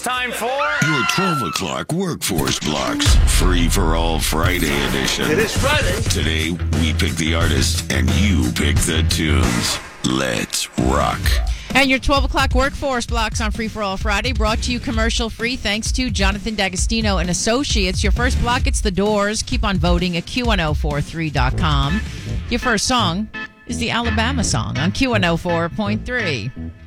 time for your 12 o'clock Workforce Blocks Free for All Friday edition. It is Friday. Today, we pick the artist and you pick the tunes. Let's rock. And your 12 o'clock Workforce Blocks on Free for All Friday, brought to you commercial free thanks to Jonathan D'Agostino and Associates. Your first block, it's The Doors. Keep on voting at Q1043.com. Your first song is the Alabama song on Q104.3.